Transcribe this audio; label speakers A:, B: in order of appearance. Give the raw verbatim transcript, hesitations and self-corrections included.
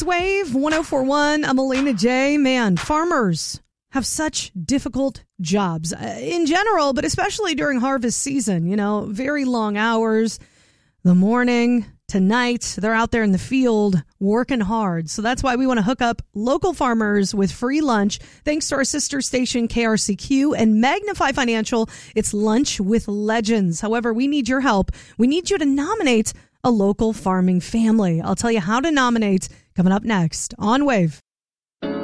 A: It's Wave one oh four point one. I'm Alina J. Man, farmers have such difficult jobs uh, in general, but especially during harvest season. You know, very long hours, the morning to night. They're out there in the field working hard. So that's why we want to hook up local farmers with free lunch. Thanks to our sister station, K R C Q and Magnify Financial. It's Lunch with Legends. However, we need your help. We need you to nominate a local farming family. I'll tell you how to nominate coming up next on Wave.